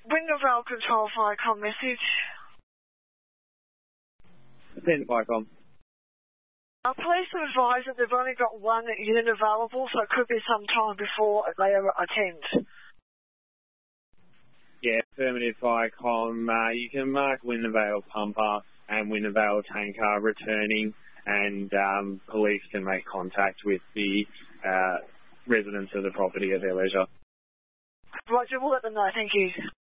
Wintervale Control Vicom message. Send Vicom. Police have advised that they've only got one unit available, so it could be some time before they attend. Yeah, affirmative Vicom. You can mark Wintervale Pumper and Wintervale Tanker returning, and police can make contact with the residents of the property at their leisure. Roger, we'll let them know. Thank you.